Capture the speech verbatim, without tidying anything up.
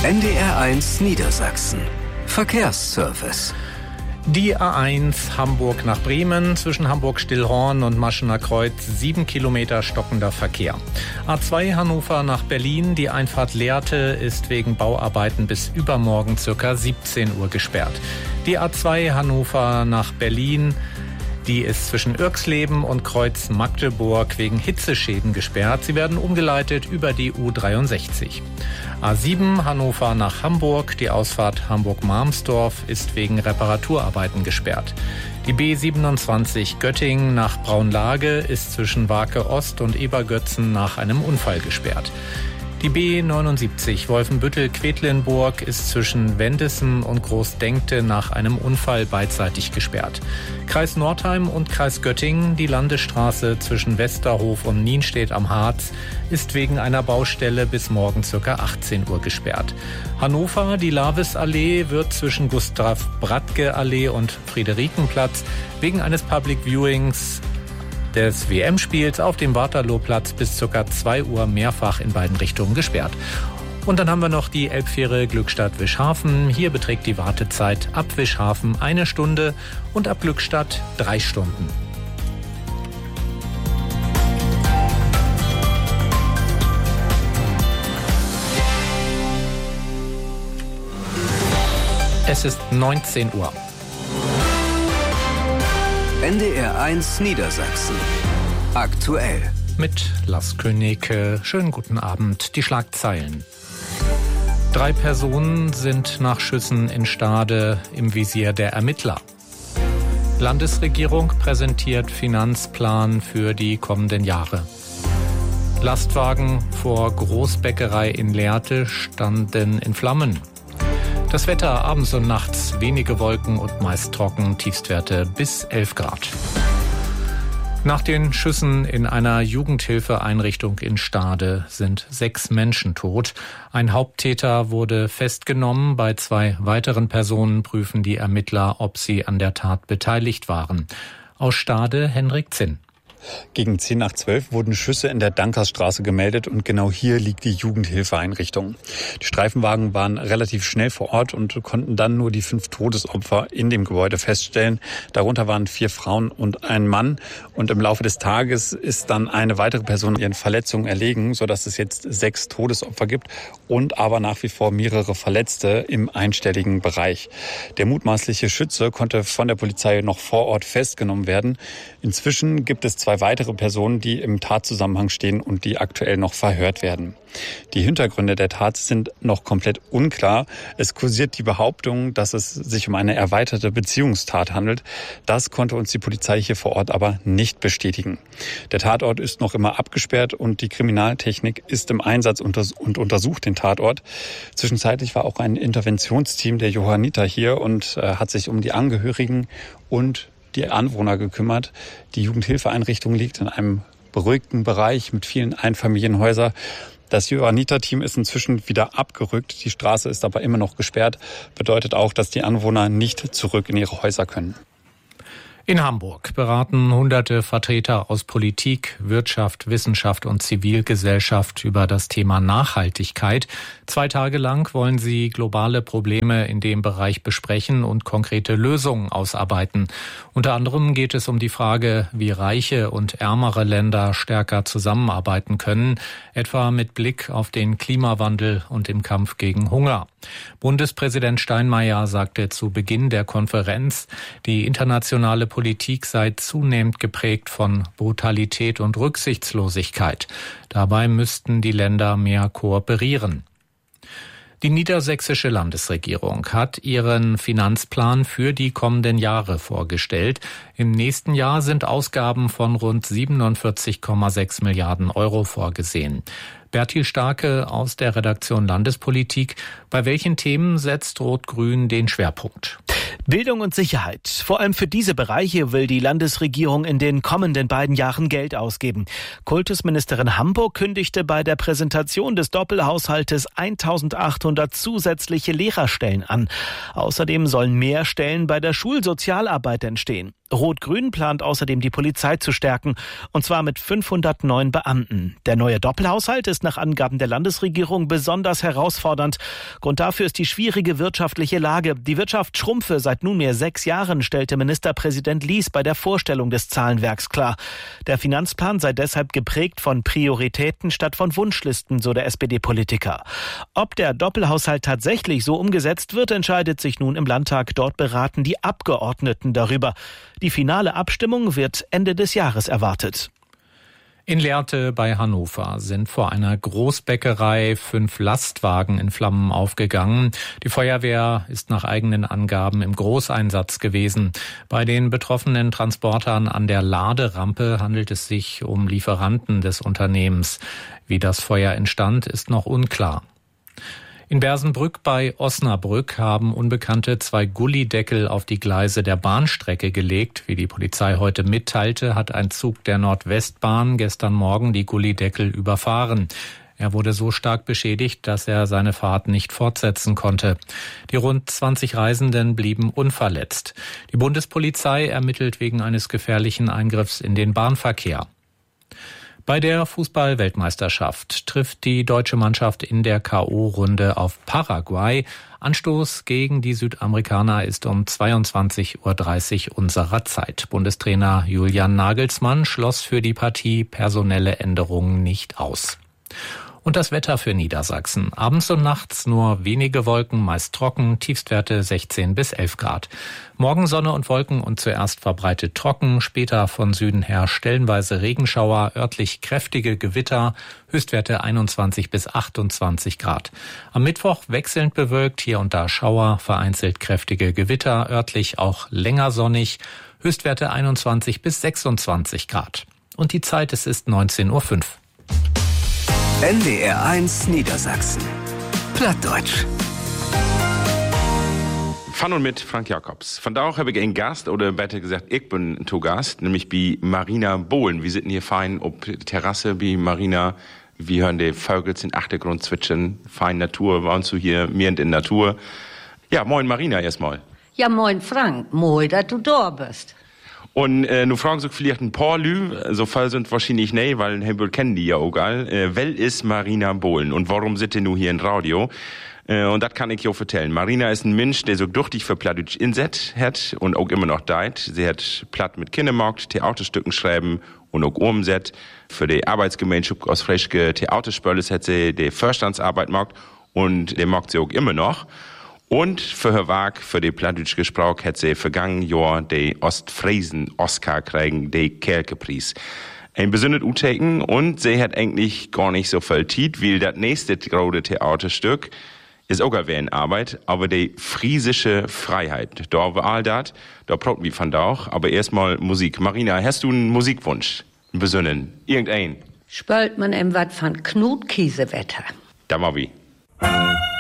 N D R eins Niedersachsen. Verkehrsservice. Die A eins Hamburg nach Bremen zwischen Hamburg-Stillhorn und Maschener Kreuz, sieben Kilometer stockender Verkehr. A zwei Hannover nach Berlin, die Einfahrt Lehrte ist wegen Bauarbeiten bis übermorgen ca. siebzehn Uhr gesperrt. Die A zwei Hannover nach Berlin, die ist zwischen Irxleben und Kreuz Magdeburg wegen Hitzeschäden gesperrt. Sie werden umgeleitet über die U dreiundsechzig. A sieben Hannover nach Hamburg, die Ausfahrt Hamburg-Marmsdorf ist wegen Reparaturarbeiten gesperrt. Die B siebenundzwanzig Göttingen nach Braunlage ist zwischen Wake Ost und Ebergötzen nach einem Unfall gesperrt. Die B neunundsiebzig Wolfenbüttel-Quedlinburg ist zwischen Wendesen und Großdenkte nach einem Unfall beidseitig gesperrt. Kreis Nordheim und Kreis Göttingen, die Landesstraße zwischen Westerhof und Nienstedt am Harz, ist wegen einer Baustelle bis morgen ca. achtzehn Uhr gesperrt. Hannover, die Lavis-Allee, wird zwischen Gustav-Bradtke-Allee und Friederikenplatz wegen eines Public Viewings des W M-Spiels auf dem Waterlooplatz bis ca. zwei Uhr mehrfach in beiden Richtungen gesperrt. Und dann haben wir noch die Elbfähre Glückstadt-Wischhafen. Hier beträgt die Wartezeit ab Wischhafen eine Stunde und ab Glückstadt drei Stunden. Es ist neunzehn Uhr. N D R eins Niedersachsen. Aktuell. Mit Lars Königke. Schönen guten Abend. Die Schlagzeilen. Drei Personen sind nach Schüssen in Stade im Visier der Ermittler. Landesregierung präsentiert Finanzplan für die kommenden Jahre. Lastwagen vor Großbäckerei in Lehrte standen in Flammen. Das Wetter abends und nachts wenige Wolken und meist trocken, Tiefstwerte bis elf Grad. Nach den Schüssen in einer Jugendhilfeeinrichtung in Stade sind sechs Menschen tot. Ein Haupttäter wurde festgenommen. Bei zwei weiteren Personen prüfen die Ermittler, ob sie an der Tat beteiligt waren. Aus Stade Henrik Zinn. Gegen zehn nach zwölf wurden Schüsse in der Dankersstraße gemeldet und genau hier liegt die Jugendhilfeeinrichtung. Die Streifenwagen waren relativ schnell vor Ort und konnten dann nur die fünf Todesopfer in dem Gebäude feststellen. Darunter waren vier Frauen und ein Mann. Und im Laufe des Tages ist dann eine weitere Person ihren Verletzungen erlegen, sodass es jetzt sechs Todesopfer gibt und aber nach wie vor mehrere Verletzte im einstelligen Bereich. Der mutmaßliche Schütze konnte von der Polizei noch vor Ort festgenommen werden. Inzwischen gibt es zwei weitere Personen, die im Tatzusammenhang stehen und die aktuell noch verhört werden. Die Hintergründe der Tat sind noch komplett unklar. Es kursiert die Behauptung, dass es sich um eine erweiterte Beziehungstat handelt. Das konnte uns die Polizei hier vor Ort aber nicht bestätigen. Der Tatort ist noch immer abgesperrt und die Kriminaltechnik ist im Einsatz und untersucht den Tatort. Zwischenzeitlich war auch ein Interventionsteam der Johanniter hier und hat sich um die Angehörigen und die Anwohner gekümmert. Die Jugendhilfeeinrichtung liegt in einem beruhigten Bereich mit vielen Einfamilienhäusern. Das Johanniter-Team ist inzwischen wieder abgerückt. Die Straße ist aber immer noch gesperrt. Bedeutet auch, dass die Anwohner nicht zurück in ihre Häuser können. In Hamburg beraten hunderte Vertreter aus Politik, Wirtschaft, Wissenschaft und Zivilgesellschaft über das Thema Nachhaltigkeit. Zwei Tage lang wollen sie globale Probleme in dem Bereich besprechen und konkrete Lösungen ausarbeiten. Unter anderem geht es um die Frage, wie reiche und ärmere Länder stärker zusammenarbeiten können, etwa mit Blick auf den Klimawandel und im Kampf gegen Hunger. Bundespräsident Steinmeier sagte zu Beginn der Konferenz, die internationale Politik sei zunehmend geprägt von Brutalität und Rücksichtslosigkeit. Dabei müssten die Länder mehr kooperieren. Die niedersächsische Landesregierung hat ihren Finanzplan für die kommenden Jahre vorgestellt. Im nächsten Jahr sind Ausgaben von rund siebenundvierzig Komma sechs Milliarden Euro vorgesehen. Bertil Starke aus der Redaktion Landespolitik. Bei welchen Themen setzt Rot-Grün den Schwerpunkt? Bildung und Sicherheit. Vor allem für diese Bereiche will die Landesregierung in den kommenden beiden Jahren Geld ausgeben. Kultusministerin Hamburg kündigte bei der Präsentation des Doppelhaushaltes eintausendachthundert zusätzliche Lehrerstellen an. Außerdem sollen mehr Stellen bei der Schulsozialarbeit entstehen. Rot-Grün plant außerdem, die Polizei zu stärken, und zwar mit fünfhundert neuen Beamten. Der neue Doppelhaushalt ist nach Angaben der Landesregierung besonders herausfordernd. Grund dafür ist die schwierige wirtschaftliche Lage. Die Wirtschaft schrumpfe seit nunmehr sechs Jahren, stellte Ministerpräsident Lies bei der Vorstellung des Zahlenwerks klar. Der Finanzplan sei deshalb geprägt von Prioritäten statt von Wunschlisten, so der S P D-Politiker. Ob der Doppelhaushalt tatsächlich so umgesetzt wird, entscheidet sich nun im Landtag. Dort beraten die Abgeordneten darüber. Die finale Abstimmung wird Ende des Jahres erwartet. In Lehrte bei Hannover sind vor einer Großbäckerei fünf Lastwagen in Flammen aufgegangen. Die Feuerwehr ist nach eigenen Angaben im Großeinsatz gewesen. Bei den betroffenen Transportern an der Laderampe handelt es sich um Lieferanten des Unternehmens. Wie das Feuer entstand, ist noch unklar. In Bersenbrück bei Osnabrück haben Unbekannte zwei Gullideckel auf die Gleise der Bahnstrecke gelegt. Wie die Polizei heute mitteilte, hat ein Zug der Nordwestbahn gestern Morgen die Gullideckel überfahren. Er wurde so stark beschädigt, dass er seine Fahrt nicht fortsetzen konnte. Die rund zwanzig Reisenden blieben unverletzt. Die Bundespolizei ermittelt wegen eines gefährlichen Eingriffs in den Bahnverkehr. Bei der Fußball-Weltmeisterschaft trifft die deutsche Mannschaft in der K O-Runde auf Paraguay. Anstoß gegen die Südamerikaner ist um zweiundzwanzig Uhr dreißig unserer Zeit. Bundestrainer Julian Nagelsmann schloss für die Partie personelle Änderungen nicht aus. Und das Wetter für Niedersachsen. Abends und nachts nur wenige Wolken, meist trocken, Tiefstwerte sechzehn bis elf Grad. Morgen Sonne und Wolken und zuerst verbreitet trocken, später von Süden her stellenweise Regenschauer, örtlich kräftige Gewitter, Höchstwerte einundzwanzig bis achtundzwanzig Grad. Am Mittwoch wechselnd bewölkt, hier und da Schauer, vereinzelt kräftige Gewitter, örtlich auch länger sonnig, Höchstwerte einundzwanzig bis sechsundzwanzig Grad. Und die Zeit, es ist neunzehn Uhr fünf. N D R eins Niedersachsen. Plattdeutsch. Von und mit Frank Jakobs. Von da auch habe ich einen Gast, oder besser gesagt, ich bin ein Gast, nämlich bei Marina Bohlen. Wir sitzen hier fein auf der Terrasse bei Marina. Wir hören die Vögel im Hintergrund zwitschern. Fein Natur, wir uns so hier, mir in Natur. Ja, moin Marina erstmal. Ja, moin Frank. Moin, dass du da bist. Und äh, nu fragen sich vielleicht ein paar Lü, so Fall sind wahrscheinlich nee, weil Hebel kennen die ja auch all. Äh, wer ist Marina Bohlen und warum sitzt ihr nu hier in Radio? Äh, und das kann ich auch vertellen. Marina ist ein Mensch, der so durchtig für Plattdeutsch inset hat und auch immer noch deit. Sie hat Platt mit Kindermarkt, Theaterstücken schreiben und auch umset. Für die Arbeitsgemeinschaft aus Frischke Theaterspöles hat sie die Vorstandsarbeit gemacht und der macht sie auch immer noch. Und für ihr Werk, für die plattdeutsche Sprache, hat sie vergangen Jahr den Ostfriesen-Oscar kriegen, den Kerkepreis. Ein besonderes Uteken und sie hat eigentlich gar nicht so viel Zeit, weil das nächste große Theaterstück ist auch eine Arbeit, aber die friesische Freiheit. Da war all das, da brauchen wir von da auch, aber erstmal Musik. Marina, hast du einen Musikwunsch? Einen besonderen? Irgendein? Spölt man ihm was von Knut Kiesewetter? Da mal wie.